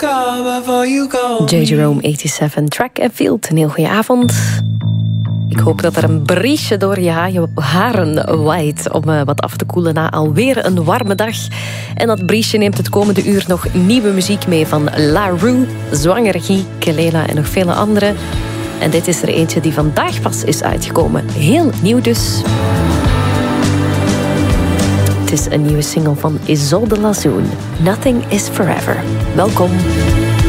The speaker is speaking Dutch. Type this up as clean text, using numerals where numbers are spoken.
J. Jerome 87, Track and Field. Een heel goede avond. Ik hoop dat er een briesje door je haren waait om wat af te koelen na alweer een warme dag. En dat briesje neemt het komende uur nog nieuwe muziek mee van La Rue, Zwanger Guy, Kelela en nog vele anderen. En dit is er eentje die vandaag pas is uitgekomen. Heel nieuw dus. Het is een nieuwe single van Isolde Lazoun. Nothing is Forever. Welkom.